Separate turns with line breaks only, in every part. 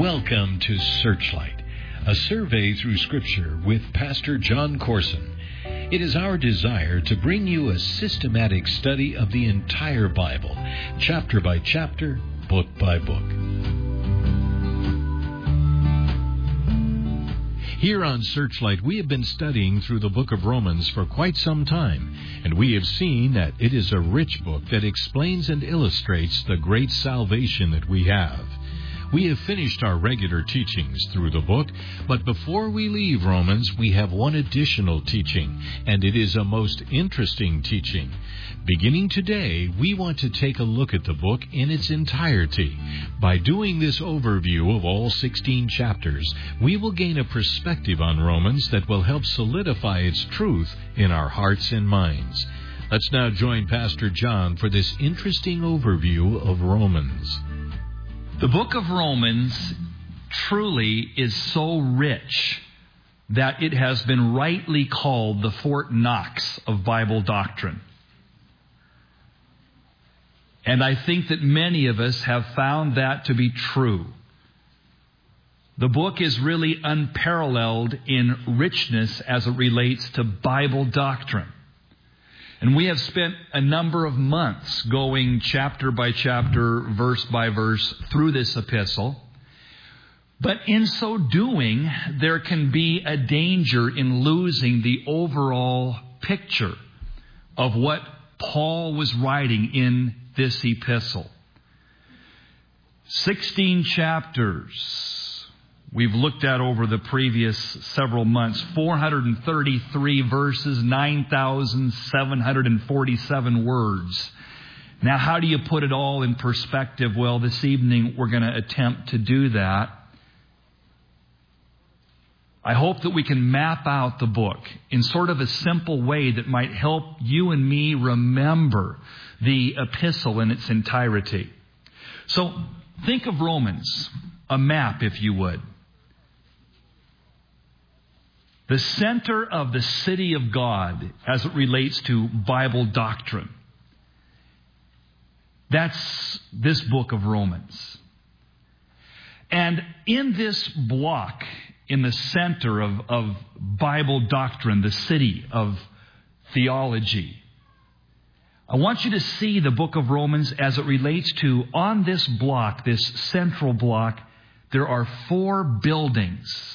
Welcome to Searchlight, a survey through Scripture with Pastor John Corson. It is our desire to bring you a systematic study of the entire Bible, chapter by chapter, book by book. Here on Searchlight, we have been studying through the book of Romans for quite some time, and we have seen that it is a rich book that explains and illustrates the great salvation that we have. We have finished our regular teachings through the book, but before we leave Romans, we have one additional teaching, and it is a most interesting teaching. Beginning today, we want to take a look at the book in its entirety. By doing this overview of all 16 chapters, we will gain a perspective on Romans that will help solidify its truth in our hearts and minds. Let's now join Pastor John for this interesting overview of Romans.
The book of Romans truly is so rich that it has been rightly called the Fort Knox of Bible doctrine. And I think that many of us have found that to be true. The book is really unparalleled in richness as it relates to Bible doctrine. And we have spent a number of months going chapter by chapter, verse by verse through this epistle. But in so doing, there can be a danger in losing the overall picture of what Paul was writing in this epistle. 16 chapters we've looked at over the previous several months. 433 verses, 9,747 words. Now, how do you put it all in perspective? Well, this evening we're going to attempt to do that. I hope that we can map out the book in sort of a simple way that might help you and me remember the epistle in its entirety. So, think of Romans, a map if you would. The center of the city of God as it relates to Bible doctrine. That's this book of Romans. And in this block, in the center of Bible doctrine, the city of theology, I want you to see the book of Romans as it relates to, on this block, this central block, there are 4 buildings.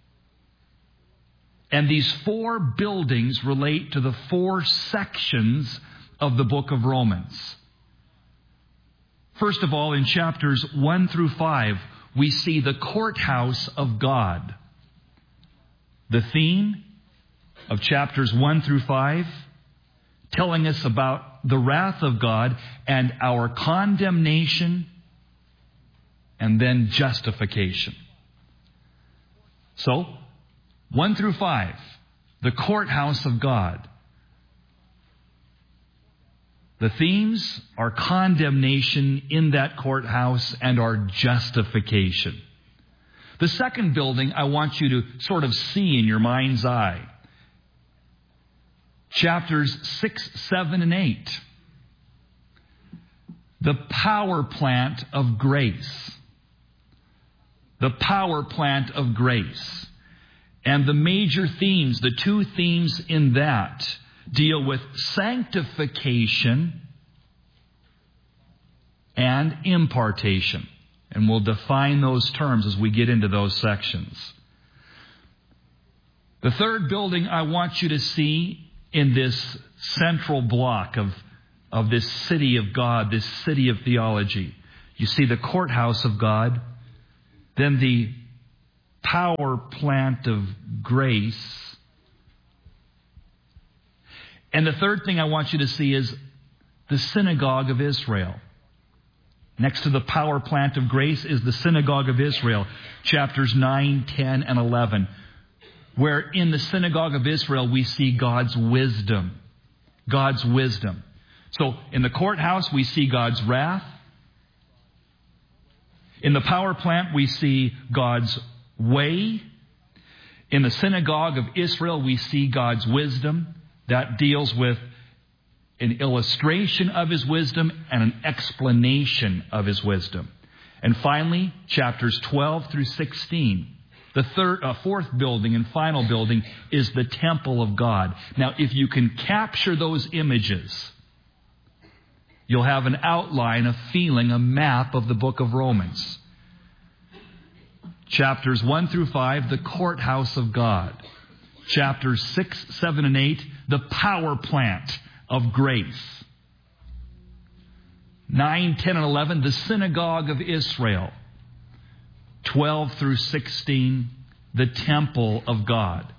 And these 4 buildings relate to the 4 sections of the book of Romans. First of all, in chapters 1 through 5, we see the courthouse of God. The theme of chapters 1 through 5, telling us about the wrath of God and our condemnation and then justification. So, 1 through 5, the courthouse of God. The themes are condemnation in that courthouse and our justification. The second building I want you to sort of see in your mind's eye. Chapters 6, 7, and 8. The power plant of grace. The power plant of grace. And the major themes, the 2 themes in that, deal with sanctification and impartation. And we'll define those terms as we get into those sections. The third building I want you to see in this central block of this city of God, this city of theology. You see the courthouse of God, then the power plant of grace. And the third thing I want you to see is the synagogue of Israel. Next to the power plant of grace is the synagogue of Israel, chapters 9, 10, and 11, where in the synagogue of Israel we see God's wisdom. God's wisdom. So in the courthouse we see God's wrath. In the power plant we see God's way. In the synagogue of Israel, we see God's wisdom. That deals with an illustration of His wisdom and an explanation of His wisdom. And finally, chapters 12 through 16. The fourth building and final building is the temple of God. Now, if you can capture those images, you'll have an outline, a feeling, a map of the book of Romans. Chapters 1 through 5, the courthouse of God. Chapters 6, 7, and 8, the power plant of grace. 9, 10, and 11, the synagogue of Israel. 12 through 16, the temple of God.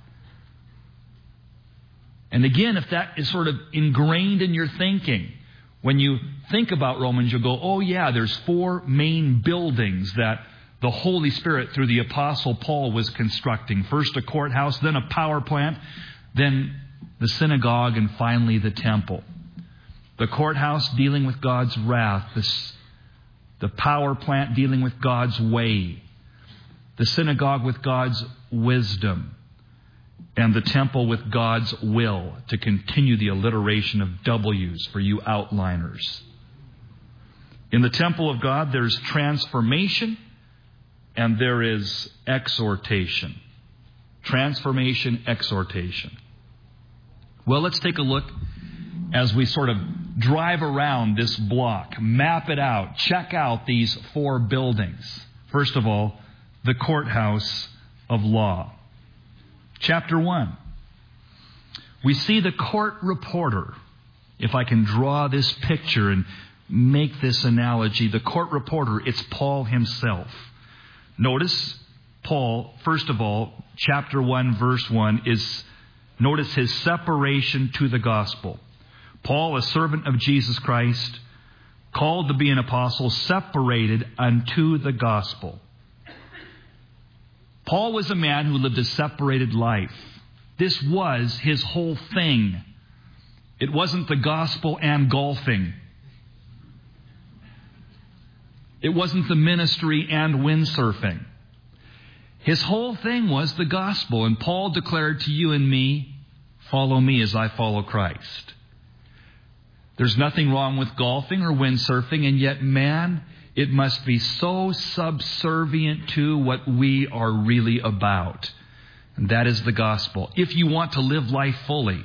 And again, if that is sort of ingrained in your thinking, when you think about Romans, you'll go, oh yeah, there's 4 main buildings that the Holy Spirit, through the Apostle Paul, was constructing. First a courthouse, then a power plant, then the synagogue, and finally the temple. The courthouse dealing with God's wrath, the power plant dealing with God's way, the synagogue with God's wisdom, and the temple with God's will, to continue the alliteration of W's for you outliners. In the temple of God, there's transformation and there is exhortation. Transformation, exhortation. Well, let's take a look as we sort of drive around this block, map it out, check out these 4 buildings. First of all, the courthouse of law. Chapter 1. We see the court reporter. If I can draw this picture and make this analogy, the court reporter, it's Paul himself. Notice Paul, first of all, chapter 1, verse 1, notice his separation to the gospel. Paul, a servant of Jesus Christ, called to be an apostle, separated unto the gospel. Paul was a man who lived a separated life. This was his whole thing. It wasn't the gospel and golfing. It wasn't the ministry and windsurfing. His whole thing was the gospel. And Paul declared to you and me, follow me as I follow Christ. There's nothing wrong with golfing or windsurfing, and yet, man, it must be so subservient to what we are really about. And that is the gospel. If you want to live life fully.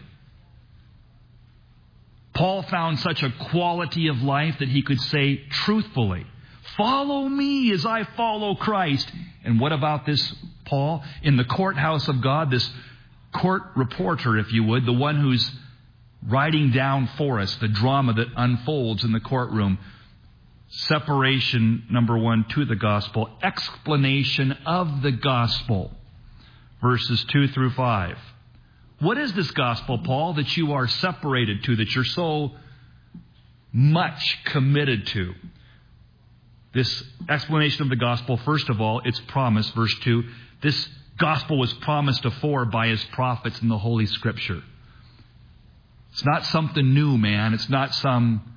Paul found such a quality of life that he could say truthfully, follow me as I follow Christ. And what about this, Paul? In the courthouse of God, this court reporter, if you would, the one who's writing down for us the drama that unfolds in the courtroom. Separation, number 1, to the gospel. Explanation of the gospel. Verses 2 through 5. What is this gospel, Paul, that you are separated to, that you're so much committed to? This explanation of the gospel, first of all, it's promised, verse 2. This gospel was promised afore by his prophets in the Holy Scripture. It's not something new, man. It's not some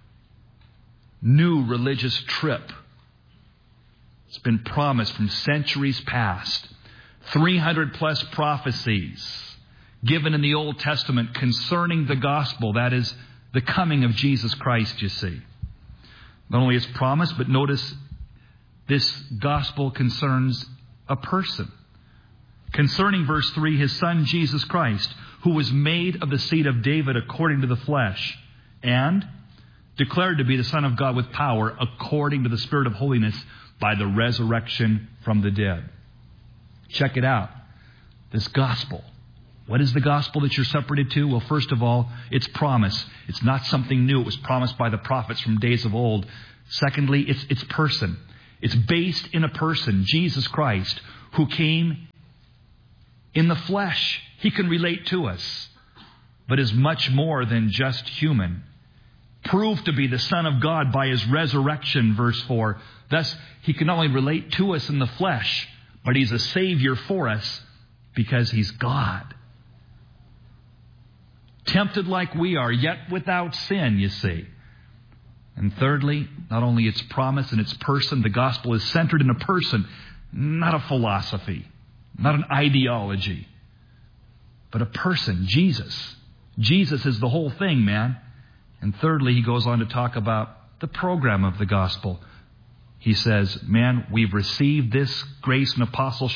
new religious trip. It's been promised from centuries past. 300 plus prophecies given in the Old Testament concerning the gospel. That is the coming of Jesus Christ, you see. Not only is promised, but notice this gospel concerns a person. Concerning verse 3, his son Jesus Christ, who was made of the seed of David according to the flesh, and declared to be the Son of God with power according to the Spirit of holiness by the resurrection from the dead. Check it out. This gospel. What is the gospel that you're separated to? Well, first of all, it's promise. It's not something new. It was promised by the prophets from days of old. Secondly, it's person. It's based in a person, Jesus Christ, who came in the flesh. He can relate to us, but is much more than just human. Proved to be the Son of God by his resurrection, verse 4. Thus, he can not only relate to us in the flesh, but he's a Savior for us because he's God. Tempted like we are, yet without sin, you see. And thirdly, not only its promise and its person, the gospel is centered in a person, not a philosophy, not an ideology, but a person, Jesus. Jesus is the whole thing, man. And thirdly, he goes on to talk about the program of the gospel. He says, man, we've received this grace and apostleship